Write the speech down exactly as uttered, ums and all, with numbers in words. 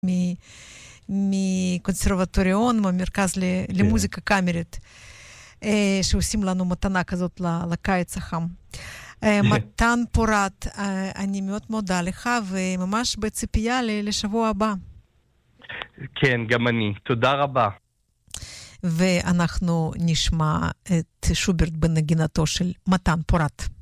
מקונסרבטוריון, מהמרכז למוזיקה קאמרית, שעושים לנו מתנה כזאת לקיץ החם. מתן פורת, אני מאוד מודה לך, וממש בציפייה לשבוע הבא. כן, גם אני. תודה רבה. ואנחנו נשמע את שוברט בנגינתו של מתן פורת.